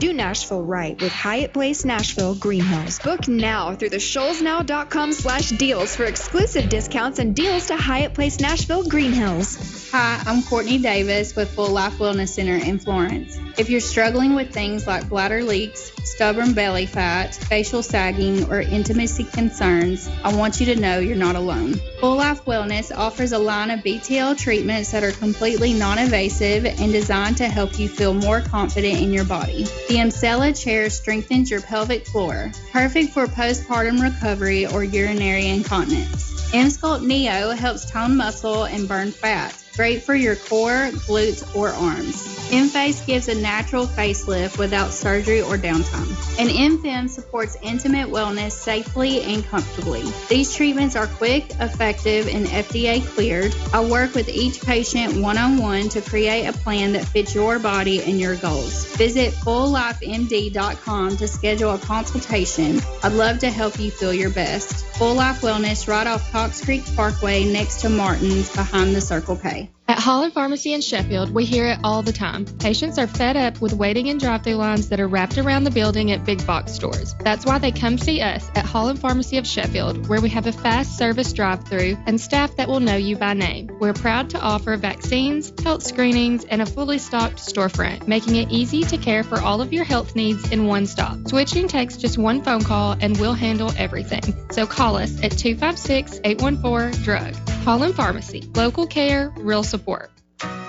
Do Nashville right with Hyatt Place Nashville Green Hills. Book now through the ShoalsNow.com/deals for exclusive discounts and deals to Hyatt Place Nashville Green Hills. Hi, I'm Courtney Davis with Full Life Wellness Center in Florence. If you're struggling with things like bladder leaks, stubborn belly fat, facial sagging, or intimacy concerns, I want you to know you're not alone. Full Life Wellness offers a line of BTL treatments that are completely non-invasive and designed to help you feel more confident in your body. The Emsella chair strengthens your pelvic floor, perfect for postpartum recovery or urinary incontinence. Emsculpt Neo helps tone muscle and burn fat. Great for your core, glutes, or arms. M-Face gives a natural facelift without surgery or downtime. And M-Fem supports intimate wellness safely and comfortably. These treatments are quick, effective, and FDA cleared. I work with each patient one-on-one to create a plan that fits your body and your goals. Visit FullLifeMD.com to schedule a consultation. I'd love to help you feel your best. Full Life Wellness right off Cox Creek Parkway next to Martin's behind the Circle K. At Holland Pharmacy in Sheffield, we hear it all the time. Patients are fed up with waiting in drive-thru lines that are wrapped around the building at big box stores. That's why they come see us at Holland Pharmacy of Sheffield, where we have a fast service drive-thru and staff that will know you by name. We're proud to offer vaccines, health screenings, and a fully stocked storefront, making it easy to care for all of your health needs in one stop. Switching takes just one phone call and we'll handle everything. So call us at 256-814-DRUG. Holland Pharmacy. Local care, real support.